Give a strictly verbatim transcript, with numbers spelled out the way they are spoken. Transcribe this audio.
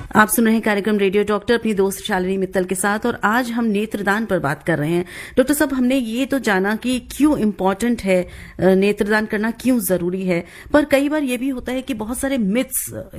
आप सुन रहे हैं कार्यक्रम रेडियो डॉक्टर अपनी दोस्त शालिनी मित्तल के साथ, और आज हम नेत्रदान पर बात कर रहे हैं। डॉक्टर साहब, हमने ये तो जाना कि क्यों इम्पोर्टेंट है नेत्रदान करना, क्यों जरूरी है, पर कई बार ये भी होता है कि बहुत सारे मिथ्स